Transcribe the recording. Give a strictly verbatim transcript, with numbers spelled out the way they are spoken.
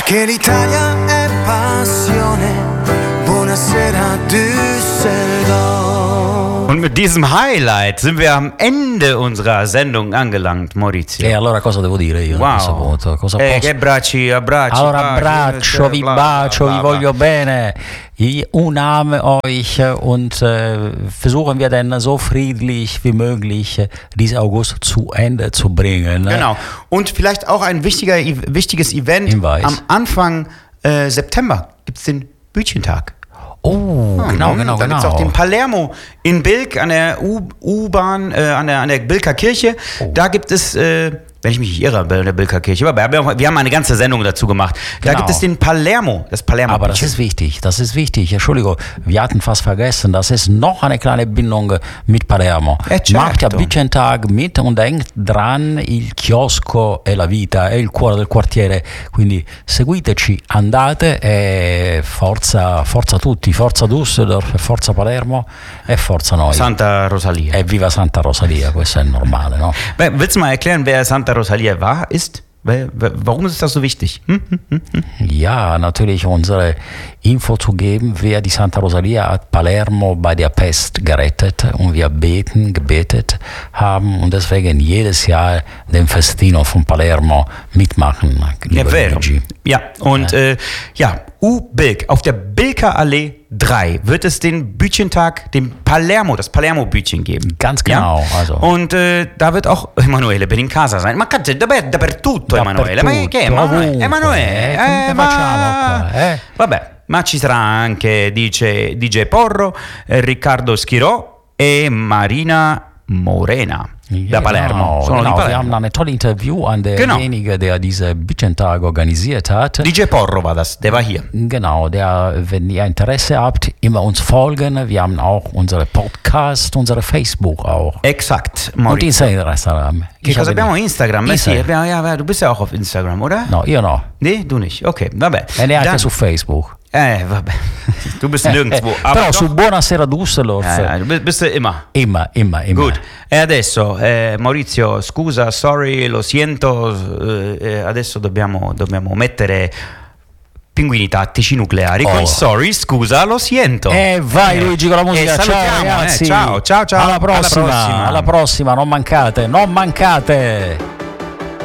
Perché l'Italia è passione. Buonasera Düsseldorf. Und mit diesem Highlight sind wir am Ende unserer Sendung angelangt, Maurizio. E allora cosa devo dire io? Wow. A questo punto? Cosa Eh, posso... che abbracci, abbracci. Allora baci, abbraccio, vi bla, bacio, bla, vi bla. voglio bene. Ich umarme euch und äh, versuchen wir dann so friedlich wie möglich diesen August zu Ende zu bringen. Genau. Und vielleicht auch ein wichtiger, wichtiges Event. Hinweis. Am Anfang äh, September gibt es den Bütchentag. Oh, Ja, genau, genau, da genau. gibt es auch den Palermo in Bilk an der U- U-Bahn, äh, an der, an der Bilker Kirche. Oh. Da gibt es, äh, wenn ich mich nicht irre, bei der Bilker Kirche, aber wir haben, wir haben eine ganze Sendung dazu gemacht. Da Genau. gibt es den Palermo, das Palermo. Aber das ist wichtig, das ist wichtig. Entschuldigung, wir hatten fast vergessen, das ist noch eine kleine Bindung mit Palermo. Eh, certo. Macht der Bütchentag mit und denkt dran, il chiosco è la vita, è il cuore del quartiere. Quindi seguiteci, andate e forza, forza tutti, forza Düsseldorf, forza Palermo e forza noi. Santa Rosalia. E viva Santa Rosalia, questo è normale, no? Beh, willst du mal erklären, wer Santa Rosalia war, ist? Wer- wer- Warum ist das so wichtig? Hm? Hm, hm, hm. Ja, natürlich unsere Info zu geben, wer die Santa Rosalia hat Palermo bei der Pest gerettet und wir beten, gebetet haben und deswegen jedes Jahr den Festino von Palermo mitmachen. Ja, lieber vero. Luigi. Ja, und äh, ja, U-Bilk, auf der Bilker Allee drei wird es den Bütchentag, den Palermo, das Palermo-Bütchen geben. Ganz genau, Ja? also. Und äh, da wird auch Emanuele Benincasa sein. Ma cazzo, daper- dappertutto Emanuele. Ma che? Ma ovunque. Emanuele, Eh, come eh, facciamo ma... qua, eh? Vabbè, ma ci sarà anche D J, D J Porro, eh, Riccardo Schirò e Marina Morena da Palermo. Genau, Sono genau. di Wir Palermo. haben ein tolles Interview an Genau. derjenige, der diese Bütchentag organisiert hat. D J Porro war das, der war hier. Genau, der, wenn ihr Interesse habt, immer uns folgen. Wir haben auch unsere Podcast, unsere Facebook auch. Exakt, Und Maurizio. Instagram. Che Ich cosa habe abbiamo? nicht- Instagram? Eh sì, Instagram. abbiamo- ja, du bist ja auch auf Instagram, oder? No, io no. Nee, du nicht. Okay, vabbè. E neanche Dann- su Facebook. Eh, vabbè. Du bist nirgendwo. Eh, aber Però doch- su Buonasera Düsseldorf, Ja, ja, du bist, bist du immer. immer, immer, immer. Good. E adesso, eh, Maurizio, scusa, sorry, lo siento. eh, eh, adesso dobbiamo, dobbiamo mettere pinguini tattici nucleari Oh. con sorry, scusa, lo siento. E vai Luigi con la musica. E ciao salutiamo, eh. ragazzi. Ciao, ciao, ciao. Alla prossima, Alla prossima. alla prossima, non mancate, non mancate.